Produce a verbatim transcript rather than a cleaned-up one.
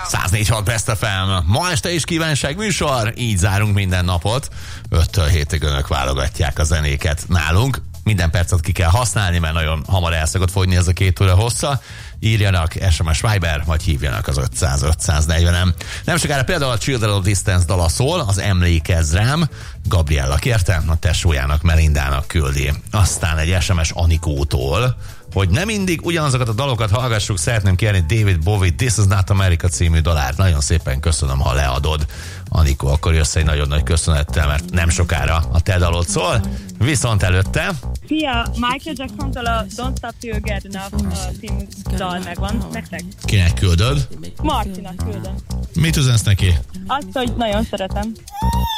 száz négy hat Best ef em. Ma este is kívánság műsor, így zárunk minden napot. öttől hétig önök válogatják a zenéket nálunk. Minden percet ki kell használni, mert nagyon hamar el szokott fogyni ez a két óra hossza. Írjanak es em es Viber, vagy hívjanak az ötszáz ötszáznegyven. Nem sokára például a Children of Distance dala szól, az Emlékezz rám. Gabriella kérte, a tesójának, Melindának küldi. Aztán egy es em es Anikótól, hogy nem mindig ugyanazokat a dalokat hallgassuk, szeretném kérni David Bowie This is Not America című dalát. Nagyon szépen köszönöm, ha leadod. Anikó, akkor jössz egy nagyon nagy köszönettel, mert nem sokára a te dalod szól. Viszont előtte... Szia! Michael Jackson-tól a Don't Stop Till You Get Enough című dal megvan nektek? Kinek küldöd? Marcinak küldöm. Mit üzensz neki? Azt, hogy nagyon szeretem.